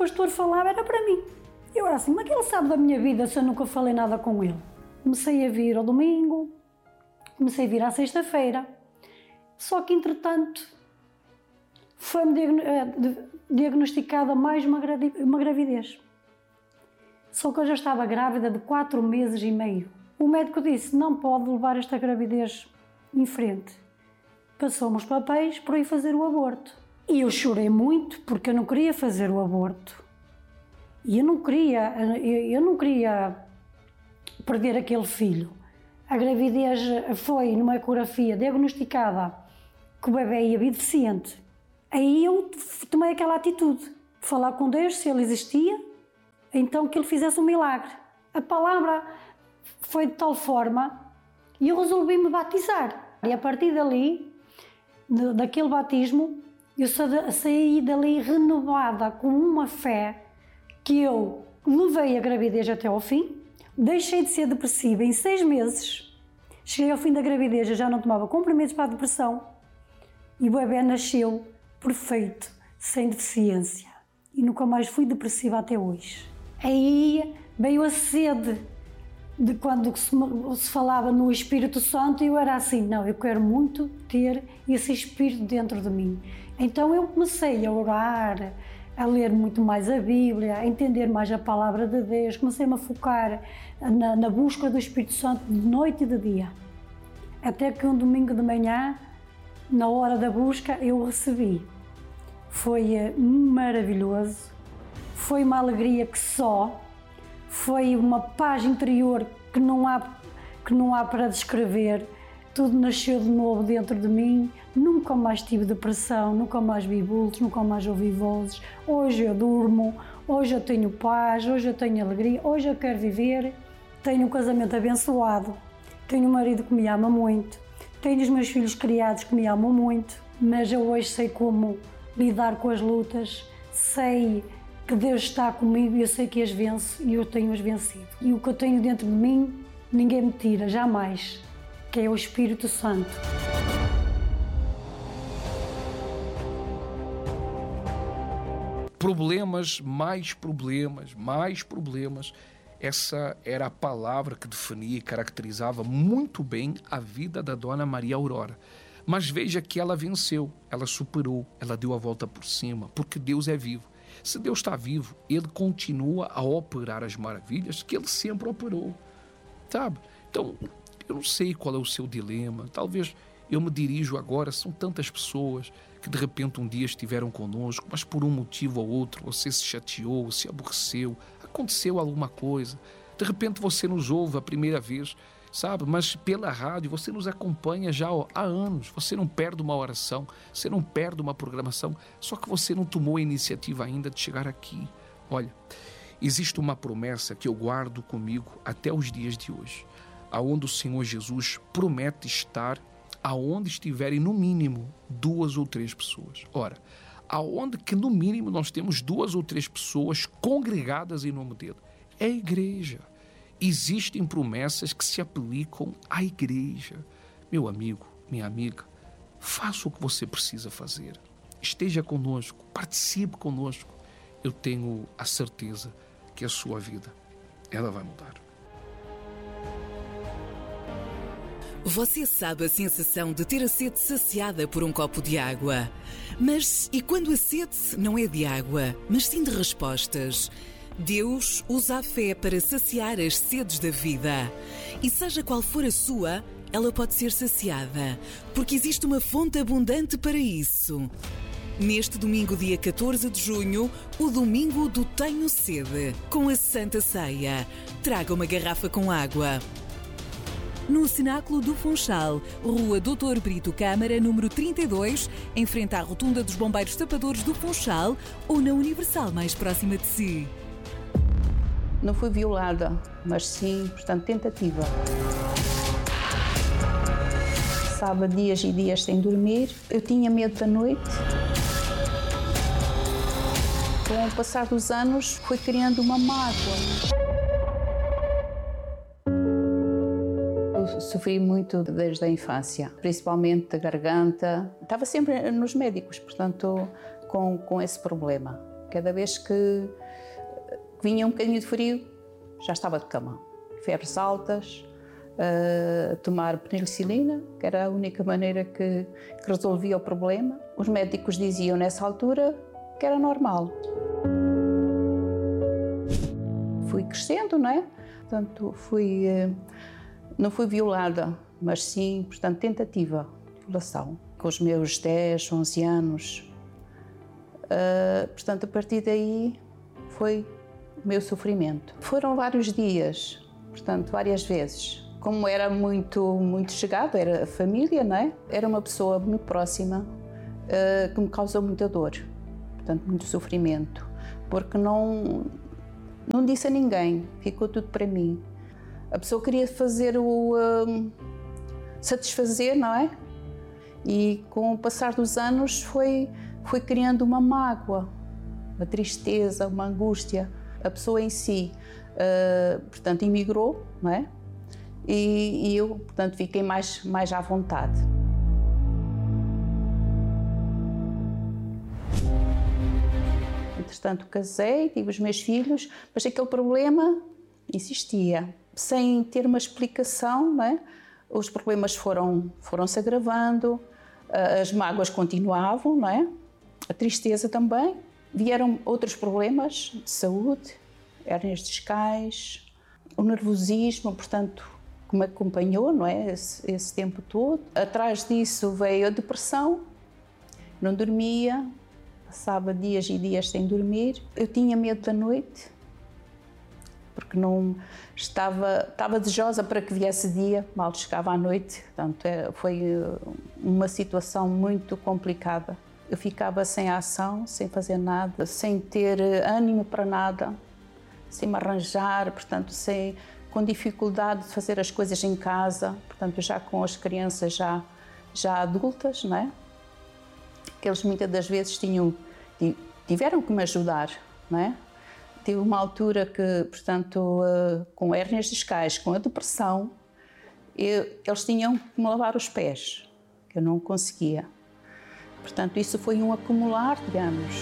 pastor falava era para mim. Eu era assim, mas que ele sabe da minha vida se eu nunca falei nada com ele? Comecei a vir ao domingo, comecei a vir à sexta-feira, só que entretanto foi-me diagnosticada mais uma gravidez. Só que eu já estava grávida de 4 meses e meio. O médico disse, não pode levar esta gravidez em frente. Passou-me os papéis para ir fazer o aborto. E eu chorei muito porque eu não queria fazer o aborto. E eu não queria perder aquele filho. A gravidez foi numa ecografia diagnosticada que o bebê ia vir deficiente. Aí eu tomei aquela atitude, falar com Deus se ele existia, então que ele fizesse um milagre. A palavra foi de tal forma e eu resolvi me batizar. E a partir dali, daquele batismo, eu saí dali renovada com uma fé que eu levei a gravidez até ao fim, deixei de ser depressiva em 6 meses, cheguei ao fim da gravidez, eu já não tomava comprimidos para a depressão e o bebê nasceu perfeito, sem deficiência e nunca mais fui depressiva até hoje. Aí veio a sede de quando se falava no Espírito Santo e eu era assim, não, eu quero muito ter esse Espírito dentro de mim. Então eu comecei a orar, a ler muito mais a Bíblia, a entender mais a Palavra de Deus, comecei-me a focar na busca do Espírito Santo de noite e de dia. Até que um domingo de manhã, na hora da busca, eu o recebi. Foi maravilhoso, foi uma alegria que só, foi uma paz interior que não há para descrever. Tudo nasceu de novo dentro de mim, nunca mais tive depressão, nunca mais vi bultos, nunca mais ouvi vozes. Hoje eu durmo, hoje eu tenho paz, hoje eu tenho alegria, hoje eu quero viver. Tenho um casamento abençoado, tenho um marido que me ama muito, tenho os meus filhos criados que me amam muito, mas eu hoje sei como lidar com as lutas, sei que Deus está comigo e eu sei que as venço e eu tenho-as vencido. E o que eu tenho dentro de mim, ninguém me tira, jamais, que é o Espírito Santo. Problemas, mais problemas, mais problemas. Essa era a palavra que definia e caracterizava muito bem a vida da Dona Maria Aurora. Mas veja que ela venceu, ela superou, ela deu a volta por cima, porque Deus é vivo. Se Deus está vivo, Ele continua a operar as maravilhas que Ele sempre operou, sabe? Então, eu não sei qual é o seu dilema, talvez eu me dirijo agora, são tantas pessoas que de repente um dia estiveram conosco, mas por um motivo ou outro você se chateou, se aborreceu, aconteceu alguma coisa, de repente você nos ouve a primeira vez, sabe? Mas pela rádio você nos acompanha já há anos, você não perde uma oração, você não perde uma programação, só que você não tomou a iniciativa ainda de chegar aqui. Olha, existe uma promessa que eu guardo comigo até os dias de hoje, aonde o Senhor Jesus promete estar aonde estiverem no mínimo 2 ou 3 pessoas. Ora, aonde que no mínimo nós temos 2 ou 3 pessoas congregadas em nome dele? É a igreja. Existem promessas que se aplicam à igreja. Meu amigo, minha amiga, faça o que você precisa fazer. Esteja conosco, participe conosco. Eu tenho a certeza que a sua vida, ela vai mudar. Você sabe a sensação de ter a sede saciada por um copo de água. Mas e quando a sede não é de água, mas sim de respostas? Deus usa a fé para saciar as sedes da vida. E seja qual for a sua, ela pode ser saciada, porque existe uma fonte abundante para isso. Neste domingo, dia 14 de junho, o domingo do Tenho Sede, com a Santa Ceia. Traga uma garrafa com água. No Cenáculo do Funchal, Rua Doutor Brito Câmara, número 32, em frente à Rotunda dos Bombeiros Tapadores do Funchal, ou na Universal mais próxima de si. Não fui violada, mas sim, portanto, tentativa. Passava dias e dias sem dormir, eu tinha medo da noite. Com o passar dos anos, fui criando uma mágoa. Eu sofri muito desde a infância, principalmente da garganta. Estava sempre nos médicos, portanto, com esse problema. Cada vez que vinha um bocadinho de frio, já estava de cama. Febres altas, tomar penicilina, que era a única maneira que resolvia o problema. Os médicos diziam nessa altura que era normal. Fui crescendo, não é? Portanto, não fui violada, mas sim, portanto, tentativa de violação. Com os meus 10, 11 anos. Portanto, a partir daí foi o meu sofrimento. Foram vários dias, portanto, várias vezes. Como era muito chegado, era a família, não é? Era uma pessoa muito próxima que me causou muita dor, portanto, muito sofrimento, porque não disse a ninguém, ficou tudo para mim. A pessoa queria fazer satisfazer, não é? E com o passar dos anos foi criando uma mágoa, uma tristeza, uma angústia. A pessoa em si, portanto, emigrou, não é? E eu, portanto, fiquei mais à vontade. Entretanto, casei, tive os meus filhos, mas aquele problema existia. Sem ter uma explicação, não é? Os problemas foram-se agravando, as mágoas continuavam, não é? A tristeza também. Vieram outros problemas de saúde, hérnias discais, o nervosismo, portanto, que me acompanhou, não é? Esse tempo todo. Atrás disso veio a depressão, não dormia, passava dias e dias sem dormir. Eu tinha medo da noite, porque não estava desejosa para que viesse dia, mal chegava à noite. Portanto, foi uma situação muito complicada. Eu ficava sem ação, sem fazer nada, sem ter ânimo para nada, sem me arranjar, portanto, com dificuldade de fazer as coisas em casa, portanto, já com as crianças já adultas, não é? Que eles muitas das vezes tiveram que me ajudar, não é? Tive uma altura que, portanto, com hérnias discais, com a depressão, eles tinham que me lavar os pés, que eu não conseguia. Portanto, isso foi um acumular de anos.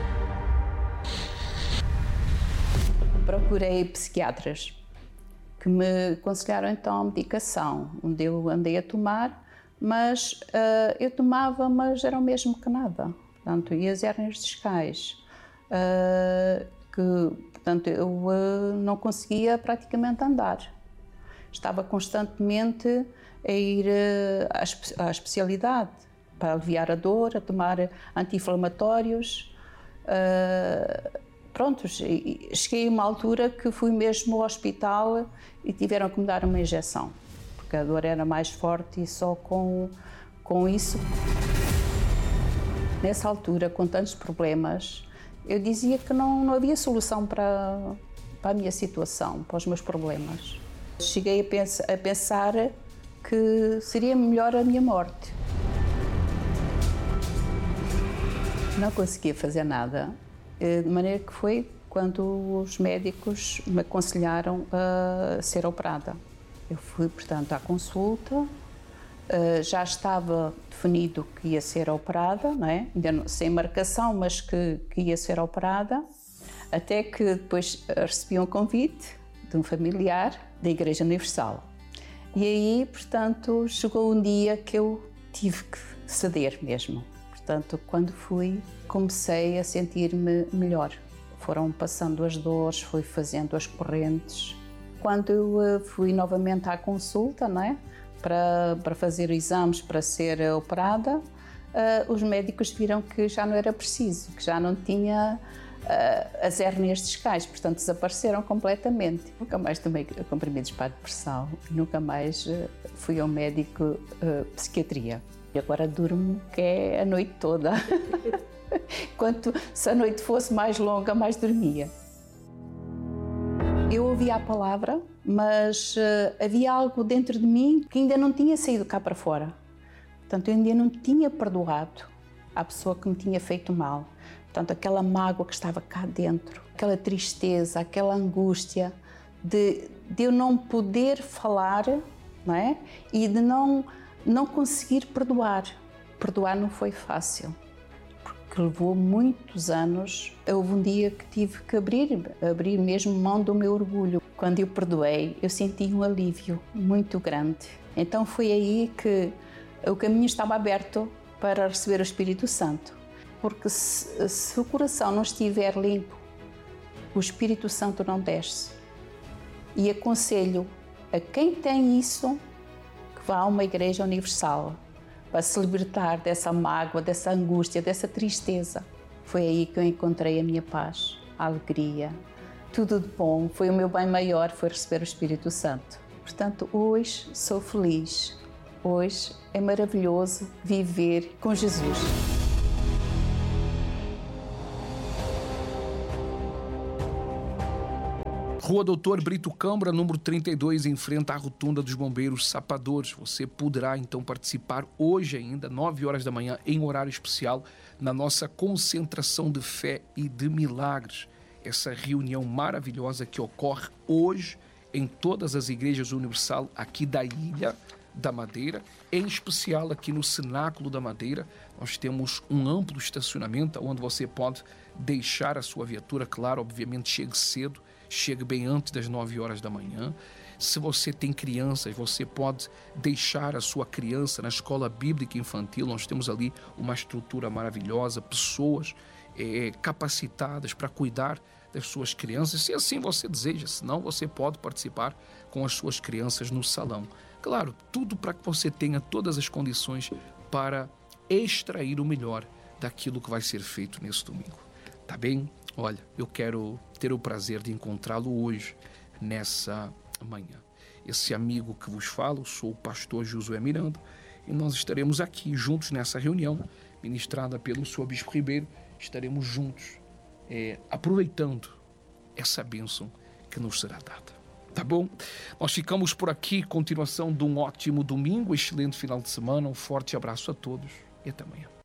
Procurei psiquiatras que me aconselharam então a medicação, onde eu andei a tomar, mas eu tomava, mas era o mesmo que nada. Portanto, e as hérnias discais, que, portanto, eu não conseguia praticamente andar. Estava constantemente a ir à especialidade para aliviar a dor, a tomar anti-inflamatórios. Pronto, cheguei a uma altura que fui mesmo ao hospital e tiveram que me dar uma injeção, porque a dor era mais forte e só com isso. Nessa altura, com tantos problemas, eu dizia que não havia solução para a minha situação, para os meus problemas. Cheguei a pensar que seria melhor a minha morte. Não conseguia fazer nada, de maneira que foi quando os médicos me aconselharam a ser operada. Eu fui, portanto, à consulta, já estava definido que ia ser operada, não é? Ainda não, sem marcação, mas que ia ser operada, até que depois recebi um convite de um familiar da Igreja Universal. E aí, portanto, chegou um dia que eu tive que ceder mesmo. Portanto, quando fui, comecei a sentir-me melhor. Foram passando as dores, fui fazendo as correntes. Quando eu fui novamente à consulta, não é? Para fazer exames para ser operada, os médicos viram que já não era preciso, que já não tinha as hérnias discais, portanto desapareceram completamente. Nunca mais tomei comprimidos para a depressão, nunca mais fui ao médico psiquiatria. E agora durmo que é a noite toda. Se a noite fosse mais longa, mais dormia. Eu ouvia a palavra, mas havia algo dentro de mim que ainda não tinha saído cá para fora. Portanto, eu ainda não tinha perdoado à pessoa que me tinha feito mal. Portanto, aquela mágoa que estava cá dentro, aquela tristeza, aquela angústia de eu não poder falar, não é? E de não conseguir perdoar. Perdoar não foi fácil, porque que levou muitos anos. Houve um dia que tive que abrir mesmo mão do meu orgulho. Quando eu perdoei, eu senti um alívio muito grande. Então foi aí que o caminho estava aberto para receber o Espírito Santo. Porque se o coração não estiver limpo, o Espírito Santo não desce. E aconselho a quem tem isso que vá a uma igreja universal para se libertar dessa mágoa, dessa angústia, dessa tristeza. Foi aí que eu encontrei a minha paz, a alegria, tudo de bom. Foi o meu bem maior, foi receber o Espírito Santo. Portanto, hoje sou feliz. Hoje é maravilhoso viver com Jesus. Rua Doutor Brito Câmara, número 32, em frente à Rotunda dos Bombeiros Sapadores. Você poderá então participar hoje ainda, 9 horas da manhã, em horário especial, na nossa concentração de fé e de milagres. Essa reunião maravilhosa que ocorre hoje em todas as igrejas universal aqui da Ilha da Madeira, em especial aqui no Cenáculo da Madeira. Nós temos um amplo estacionamento onde você pode deixar a sua viatura, claro, obviamente chegue cedo, chegue bem antes das 9 horas da manhã. Se você tem crianças, você pode deixar a sua criança na escola bíblica infantil. Nós temos ali uma estrutura maravilhosa, pessoas capacitadas para cuidar das suas crianças, se assim você deseja. Senão, você pode participar com as suas crianças no salão. Claro, tudo para que você tenha todas as condições para extrair o melhor daquilo que vai ser feito nesse domingo. Tá bem? Olha, eu quero ter o prazer de encontrá-lo hoje, nessa manhã. Esse amigo que vos falo, sou o pastor Josué Miranda, e nós estaremos aqui juntos nessa reunião, ministrada pelo Sr. Bispo Ribeiro. Estaremos juntos, aproveitando essa bênção que nos será dada. Tá bom? Nós ficamos por aqui. Continuação de um ótimo domingo, excelente final de semana. Um forte abraço a todos e até amanhã.